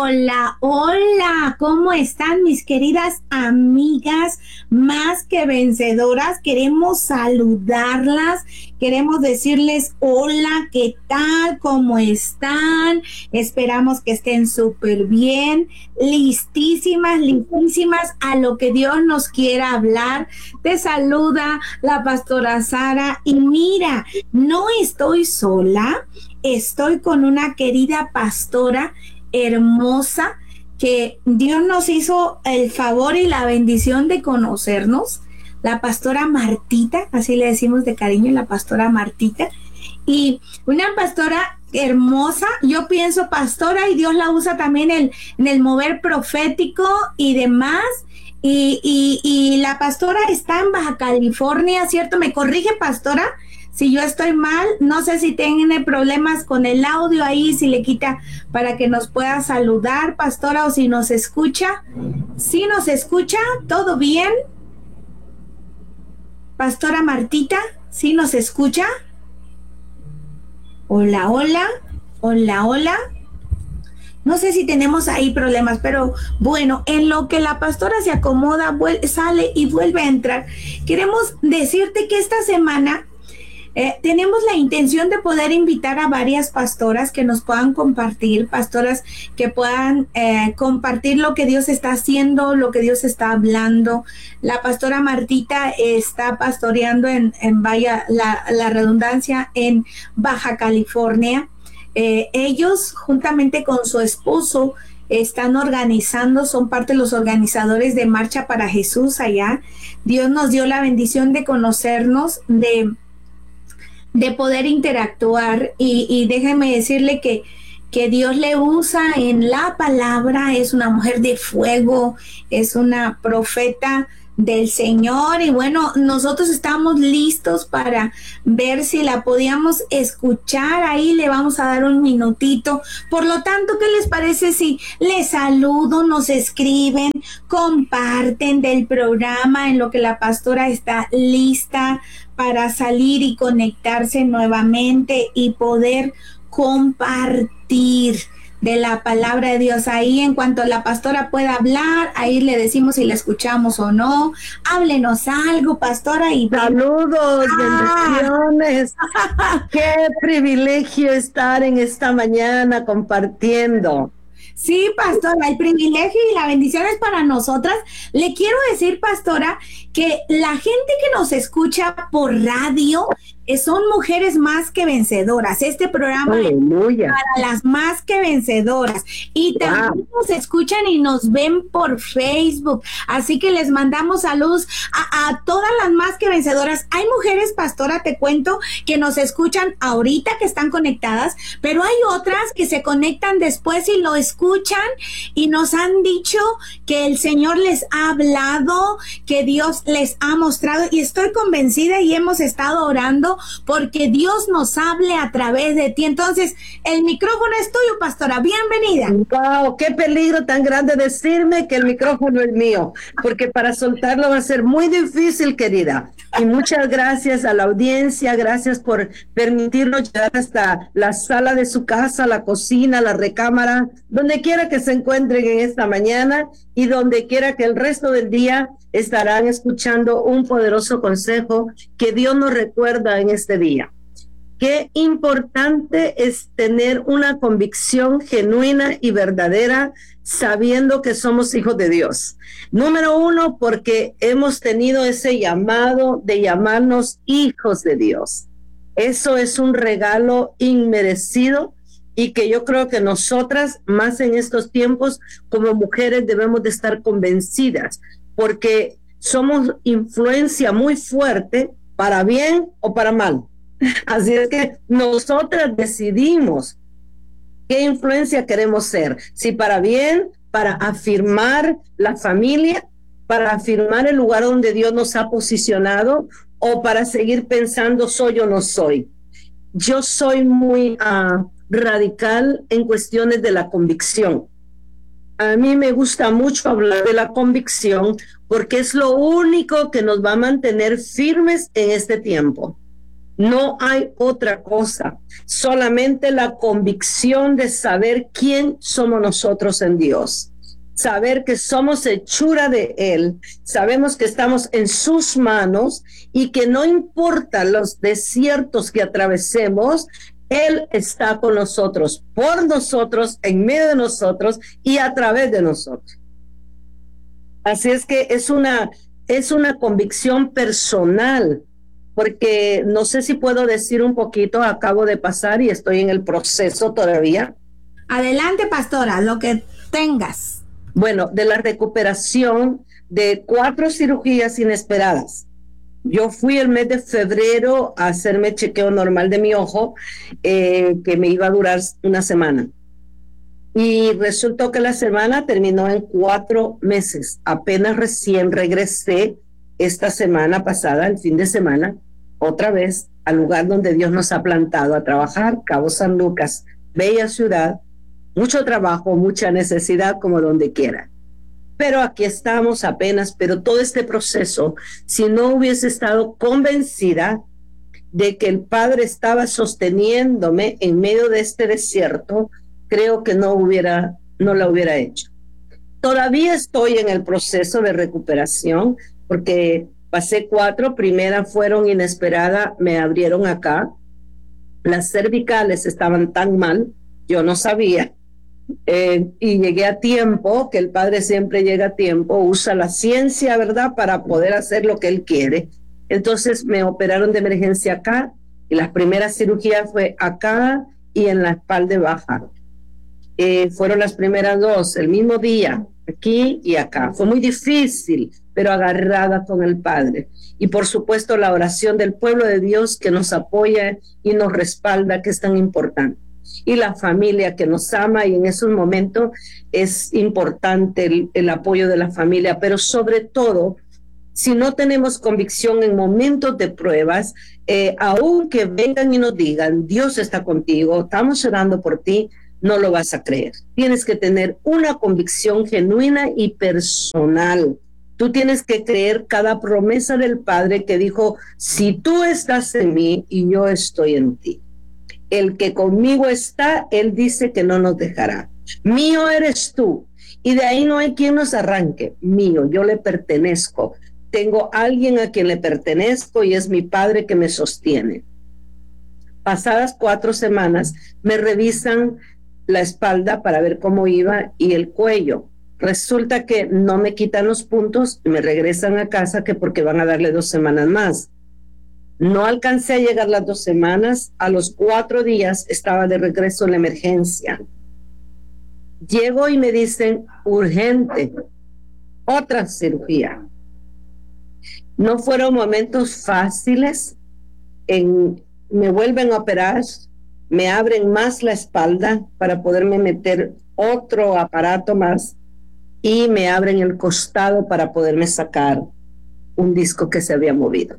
Hola, hola, ¿cómo están mis queridas amigas más que vencedoras? Queremos saludarlas, queremos decirles hola, ¿qué tal? ¿Cómo están? Esperamos que estén súper bien, listísimas, listísimas a lo que Dios nos quiera hablar. Te saluda la pastora Sara y mira, no estoy sola, estoy con una querida pastora hermosa que Dios nos hizo el favor y la bendición de conocernos, la pastora Martita, así le decimos de cariño, la pastora Martita, y una pastora hermosa. Yo pienso pastora y Dios la usa también en el mover profético y demás. Y la pastora está en Baja California, ¿cierto? ¿Me corrige, pastora? Si yo estoy mal, no sé si tiene problemas con el audio ahí, si le quita para que nos pueda saludar, pastora, o si nos escucha. ¿Sí nos escucha? ¿Todo bien? Pastora Martita, ¿sí nos escucha? Hola, hola, hola, hola. No sé si tenemos ahí problemas, pero bueno, en lo que la pastora se acomoda, sale y vuelve a entrar, queremos decirte que esta semana tenemos la intención de poder invitar a varias pastoras que nos puedan compartir, pastoras que puedan compartir lo que Dios está haciendo, lo que Dios está hablando. La pastora Martita está pastoreando vaya la redundancia, en Baja California. Ellos, juntamente con su esposo, están organizando, son parte de los organizadores de Marcha para Jesús allá. Dios nos dio la bendición de conocernos, de poder interactuar y déjeme decirle que Dios le usa en la palabra. Es una mujer de fuego, es una profeta del Señor y bueno, nosotros estamos listos para ver si la podíamos escuchar. Ahí le vamos a dar un minutito. Por lo tanto, ¿qué les parece si les saludo, nos escriben, comparten del programa en lo que la pastora está lista para salir y conectarse nuevamente y poder compartir de la palabra de Dios? Ahí, en cuanto la pastora pueda hablar, ahí le decimos si la escuchamos o no. Háblenos algo, pastora. Y saludos, bendiciones. Qué privilegio estar en esta mañana compartiendo. Sí, pastora, el privilegio y la bendición es para nosotras. Le quiero decir, pastora, que la gente que nos escucha por radio son mujeres más que vencedoras. Este programa ¡Aleluya! Es para las más que vencedoras. Y también nos escuchan y nos ven por Facebook. Así que les mandamos saludos a todas las más que vencedoras. Hay mujeres, pastora, te cuento, que nos escuchan ahorita, que están conectadas, pero hay otras que se conectan después y lo escuchan y nos han dicho que el Señor les ha hablado, que Dios les ha mostrado, y estoy convencida y hemos estado orando porque Dios nos hable a través de ti. Entonces, el micrófono es tuyo, pastora. Bienvenida. ¡Wow! ¡Qué peligro tan grande decirme que el micrófono es mío! Porque para soltarlo va a ser muy difícil, querida. Y muchas gracias a la audiencia, gracias por permitirnos llegar hasta la sala de su casa, la cocina, la recámara, donde quiera que se encuentren en esta mañana y donde quiera que el resto del día estarán escuchando un poderoso consejo que Dios nos recuerda en este día. Qué importante es tener una convicción genuina y verdadera, sabiendo que somos hijos de Dios. Número uno, porque hemos tenido ese llamado de llamarnos hijos de Dios. Eso es un regalo inmerecido y que yo creo que nosotras, más en estos tiempos, como mujeres debemos de estar convencidas, porque somos influencia muy fuerte, para bien o para mal. Así es que nosotras decidimos qué influencia queremos ser, si para bien, para afirmar la familia, para afirmar el lugar donde Dios nos ha posicionado, o para seguir pensando soy o no soy. Yo soy muy radical en cuestiones de la convicción. A mí me gusta mucho hablar de la convicción porque es lo único que nos va a mantener firmes en este tiempo. No hay otra cosa, solamente la convicción de saber quién somos nosotros en Dios. Saber que somos hechura de Él, sabemos que estamos en sus manos y que no importa los desiertos que atravesemos, Él está con nosotros, por nosotros, en medio de nosotros y a través de nosotros. Así es que es una convicción personal, porque no sé si puedo decir un poquito, acabo de pasar y estoy en el proceso todavía. Adelante, pastora, lo que tengas. Bueno, de la recuperación de 4 cirugías inesperadas. Yo fui el mes de febrero a hacerme chequeo normal de mi ojo, que me iba a durar una semana. Y resultó que la semana terminó en 4 meses. Apenas recién regresé esta semana pasada, el fin de semana, otra vez al lugar donde Dios nos ha plantado a trabajar, Cabo San Lucas, bella ciudad, mucho trabajo, mucha necesidad, como donde quiera. Pero aquí estamos apenas, pero todo este proceso, si no hubiese estado convencida de que el Padre estaba sosteniéndome en medio de este desierto, creo que no la hubiera hecho. Todavía estoy en el proceso de recuperación, porque pasé 4, primeras fueron inesperadas, me abrieron acá, las cervicales estaban tan mal, yo no sabía, y llegué a tiempo, que el Padre siempre llega a tiempo, usa la ciencia, ¿verdad?, para poder hacer lo que Él quiere. Entonces me operaron de emergencia acá, y las primeras cirugías fue acá y en la espalda baja. Fueron las primeras 2, el mismo día, aquí y acá. Fue muy difícil, pero agarrada con el Padre. Y por supuesto la oración del pueblo de Dios que nos apoya y nos respalda, que es tan importante. Y la familia que nos ama, y en esos momentos es importante el apoyo de la familia, pero sobre todo, si no tenemos convicción en momentos de pruebas, aunque vengan y nos digan, Dios está contigo, estamos orando por ti, no lo vas a creer. Tienes que tener una convicción genuina y personal. Tú tienes que creer cada promesa del Padre que dijo, si tú estás en mí y yo estoy en ti. El que conmigo está, Él dice que no nos dejará. Mío eres tú, y de ahí no hay quien nos arranque. Mío, yo le pertenezco. Tengo a alguien a quien le pertenezco y es mi Padre que me sostiene. Pasadas 4 semanas, me revisan la espalda para ver cómo iba y el cuello. Resulta que no me quitan los puntos y me regresan a casa, que porque van a darle 2 semanas más. No alcancé a llegar las 2 semanas, a los 4 días estaba de regreso en la emergencia. Llego y me dicen, urgente, otra cirugía. No fueron momentos fáciles, me vuelven a operar, me abren más la espalda para poderme meter otro aparato más y me abren el costado para poderme sacar un disco que se había movido.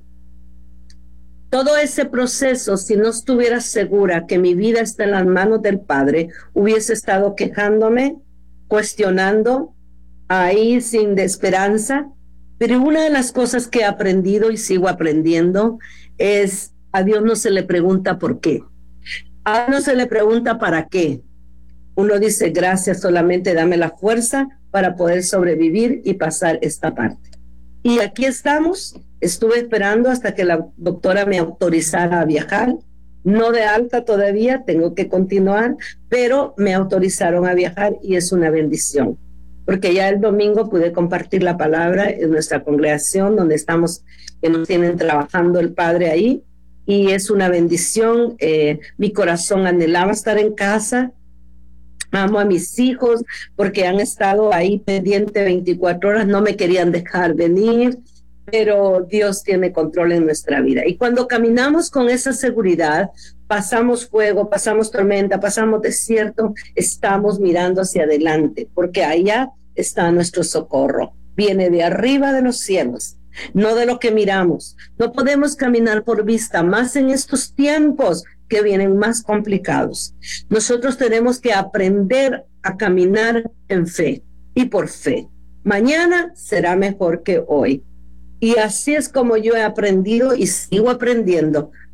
Todo ese proceso, si no estuviera segura que mi vida está en las manos del Padre, hubiese estado quejándome, cuestionando, ahí sin esperanza. Pero una de las cosas que he aprendido y sigo aprendiendo es, a Dios no se le pregunta por qué. A Dios no se le pregunta para qué. Uno dice, gracias, solamente dame la fuerza para poder sobrevivir y pasar esta parte. Y aquí estamos. Estuve esperando hasta que la doctora me autorizara a viajar, no de alta todavía, tengo que continuar, pero me autorizaron a viajar y es una bendición, porque ya el domingo pude compartir la palabra en nuestra congregación donde estamos, que nos tienen trabajando el Padre ahí, y es una bendición. Mi corazón anhelaba estar en casa. Amo a mis hijos porque han estado ahí pendiente 24 horas, no me querían dejar venir, pero Dios tiene control en nuestra vida. Y cuando caminamos con esa seguridad, pasamos fuego, pasamos tormenta, pasamos desierto, estamos mirando hacia adelante, porque allá está nuestro socorro. Viene de arriba de los cielos, no de lo que miramos. No podemos caminar por vista, más en estos tiempos que vienen más complicados. Nosotros tenemos que aprender a caminar en fe y por fe. Mañana será mejor que hoy. Y así es como yo he aprendido y sigo aprendiendo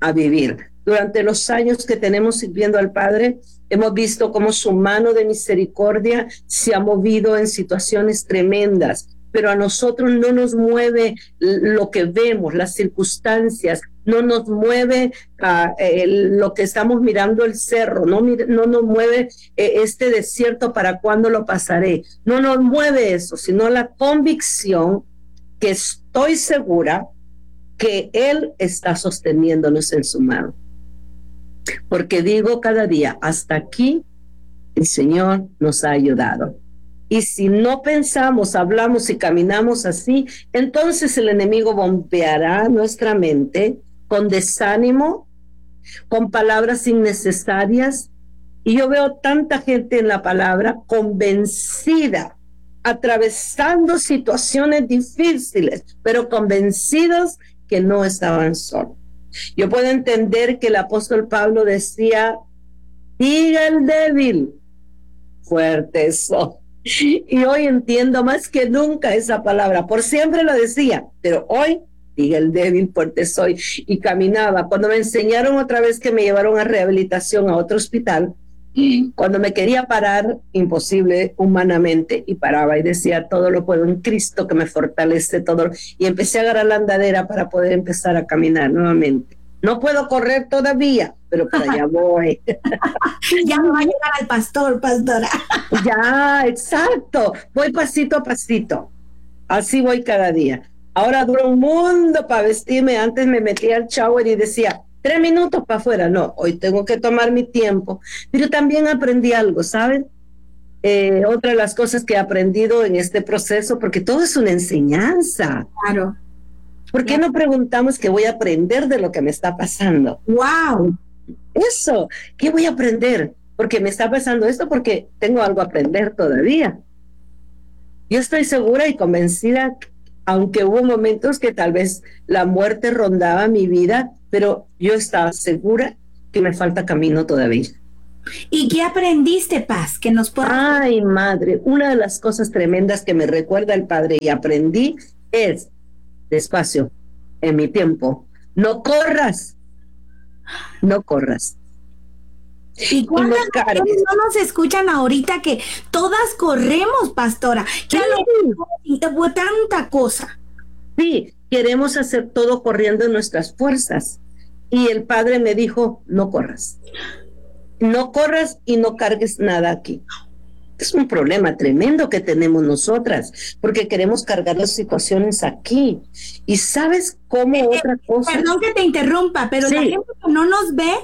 a vivir. Durante los años que tenemos sirviendo al Padre, hemos visto cómo su mano de misericordia se ha movido en situaciones tremendas, pero a nosotros no nos mueve lo que vemos, las circunstancias, no nos mueve lo que estamos mirando el cerro, no nos mueve este desierto para cuándo lo pasaré, no nos mueve eso, sino la convicción que estoy segura que Él está sosteniéndonos en su mano. Porque digo cada día, hasta aquí el Señor nos ha ayudado. Y si no pensamos, hablamos y caminamos así, entonces el enemigo bombeará nuestra mente con desánimo, con palabras innecesarias. Y yo veo tanta gente en la palabra convencida, atravesando situaciones difíciles, pero convencidos que no estaban solos. Yo puedo entender que el apóstol Pablo decía, diga el débil, fuerte soy. Y hoy entiendo más que nunca esa palabra. Por siempre lo decía, pero hoy, diga el débil, fuerte soy. Y caminaba. Cuando me enseñaron otra vez que me llevaron a rehabilitación a otro hospital, cuando me quería parar, imposible humanamente, y paraba y decía, todo lo puedo en Cristo que me fortalece todo. Y empecé a agarrar la andadera para poder empezar a caminar nuevamente. No puedo correr todavía, pero para allá voy. Ya me va a llegar al pastor, pastora. Ya, exacto. Voy pasito a pasito. Así voy cada día. Ahora dura un mundo para vestirme. Antes me metía al shower y decía, 3 minutos para afuera. No, hoy tengo que tomar mi tiempo. Pero también aprendí algo, ¿saben? Otra de las cosas que he aprendido en este proceso, porque todo es una enseñanza. Claro. ¿Por qué no preguntamos qué voy a aprender de lo que me está pasando? ¡Wow! Eso, ¿qué voy a aprender? Porque me está pasando esto, porque tengo algo a aprender todavía. Yo estoy segura y convencida, aunque hubo momentos que tal vez la muerte rondaba mi vida, pero yo estaba segura que me falta camino todavía. ¿Y qué aprendiste, Paz? Que nos pueda... Ay, madre, una de las cosas tremendas que me recuerda el Padre y aprendí es, despacio, en mi tiempo, no corras. ¿Y cuántas no nos escuchan ahorita que todas corremos, pastora? ¿Qué fue tanta cosa? Sí, queremos hacer todo corriendo en nuestras fuerzas. Y el Padre me dijo, no corras. No corras y no cargues nada aquí. Es un problema tremendo que tenemos nosotras, porque queremos cargar las situaciones aquí. ¿Y sabes cómo otra cosa? Perdón que te interrumpa, pero sí. La gente que no nos ve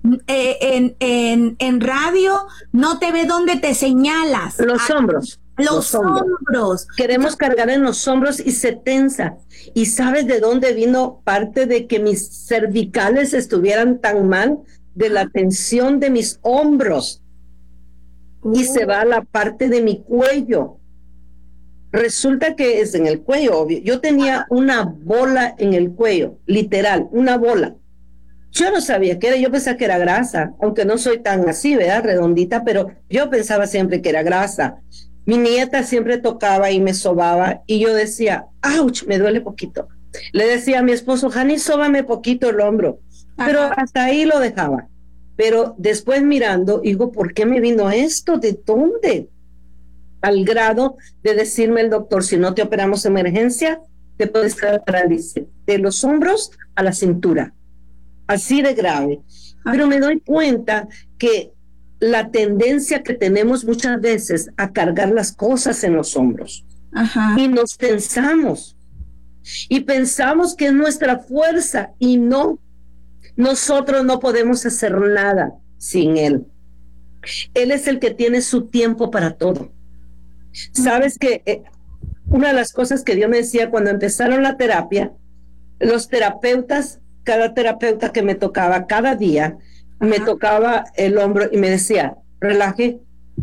en radio, no te ve donde te señalas. Los hombros. Los hombros. Queremos cargar en los hombros y se tensa. ¿Y sabes de dónde vino parte de que mis cervicales estuvieran tan mal? De la tensión de mis hombros. Y se va a la parte de mi cuello. Resulta que es en el cuello, obvio. Yo tenía una bola en el cuello, literal, una bola. Yo no sabía qué era, yo pensaba que era grasa, aunque no soy tan así, ¿verdad? Redondita, pero yo pensaba siempre que era grasa. Mi nieta siempre tocaba y me sobaba y yo decía, ¡ouch! Me duele poquito. Le decía a mi esposo, Jani, sóbame poquito el hombro. Pero hasta ahí lo dejaba. Pero después mirando, digo, ¿por qué me vino esto? ¿De dónde? Al grado de decirme el doctor, si no te operamos emergencia, te puedes quedar parálisis de los hombros a la cintura. Así de grave. Pero me doy cuenta que la tendencia que tenemos muchas veces a cargar las cosas en los hombros. Y nos tensamos. Y pensamos que es nuestra fuerza y no. Nosotros no podemos hacer nada sin Él. Él es el que tiene su tiempo para todo. Sabes que una de las cosas que Dios me decía cuando empezaron la terapia, los terapeutas, cada terapeuta que me tocaba cada día, me tocaba el hombro y me decía, relajada,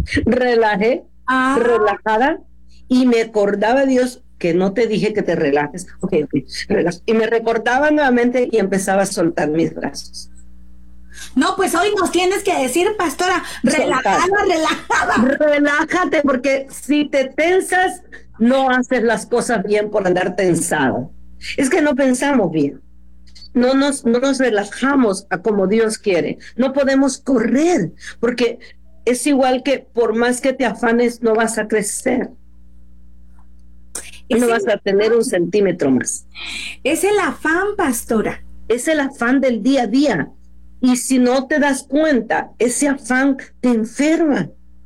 y me acordaba Dios que no te dije que te relajes. Okay, relax. Y me recordaba nuevamente y empezaba a soltar mis brazos. No, pues hoy nos tienes que decir, pastora, relajada. Relájate, porque si te tensas, no haces las cosas bien por andar tensado. Es que no pensamos bien. no nos relajamos a como Dios quiere. No podemos correr, porque es igual que por más que te afanes, no vas a crecer. Y no vas a tener un centímetro más. Es el afán, pastora. Es el afán del día a día. Y si no te das cuenta, ese afán te enferma.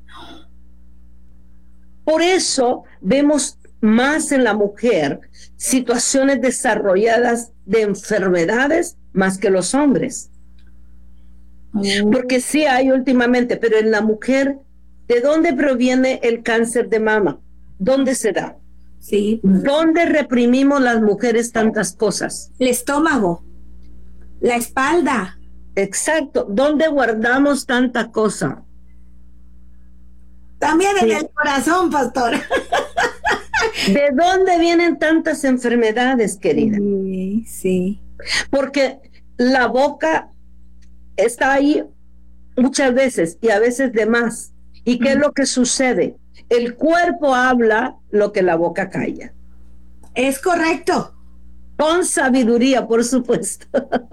Por eso vemos más en la mujer situaciones desarrolladas de enfermedades más que los hombres. Porque sí hay últimamente, pero en la mujer, ¿de dónde proviene el cáncer de mama? ¿Dónde se da? Sí. ¿Dónde reprimimos las mujeres tantas cosas? El estómago, la espalda. Exacto. ¿Dónde guardamos tanta cosa? También en el corazón, pastor. ¿De dónde vienen tantas enfermedades, querida? Sí. Porque la boca está ahí muchas veces y a veces de más. ¿Y qué es lo que sucede? El cuerpo habla lo que la boca calla. Es correcto. Con sabiduría, por supuesto.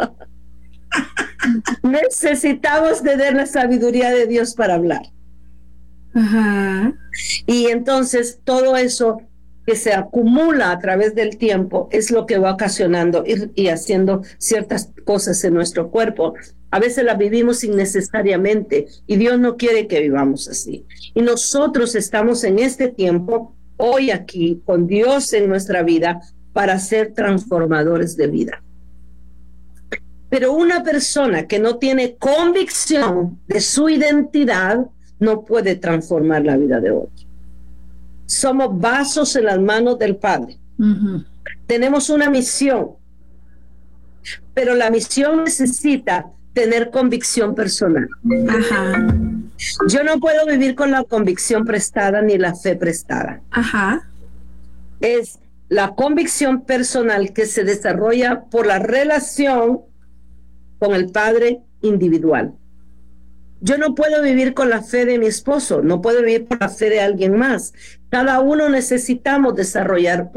Necesitamos tener la sabiduría de Dios para hablar. Ajá. Y entonces todo eso que se acumula a través del tiempo es lo que va ocasionando y haciendo ciertas cosas en nuestro cuerpo. A veces las vivimos innecesariamente y Dios no quiere que vivamos así. Y nosotros estamos en este tiempo, hoy aquí, con Dios en nuestra vida, para ser transformadores de vida. Pero una persona que no tiene convicción de su identidad no puede transformar la vida de otro. Somos vasos en las manos del Padre. Tenemos una misión, pero la misión necesita tener convicción personal. Ajá. Yo no puedo vivir con la convicción prestada ni la fe prestada. Ajá. Es la convicción personal que se desarrolla por la relación con el Padre individual. Yo no puedo vivir con la fe de mi esposo, no puedo vivir con la fe de alguien más. Cada uno necesitamos desarrollar